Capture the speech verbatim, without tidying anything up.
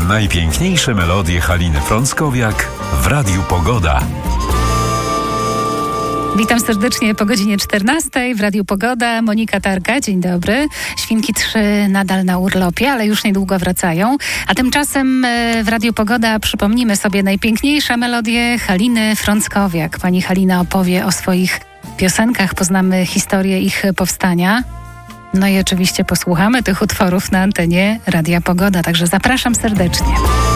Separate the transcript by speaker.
Speaker 1: Najpiękniejsze melodie Haliny Frąckowiak w Radiu Pogoda.
Speaker 2: Witam serdecznie po godzinie czternastej w Radiu Pogoda. Monika Tarka, dzień dobry. Świnki trzy nadal na urlopie, ale już niedługo wracają. A tymczasem w Radiu Pogoda przypomnimy sobie najpiękniejsze melodie Haliny Frąckowiak. Pani Halina opowie o swoich piosenkach, poznamy historię ich powstania. No i oczywiście posłuchamy tych utworów na antenie Radia Pogoda, także zapraszam serdecznie.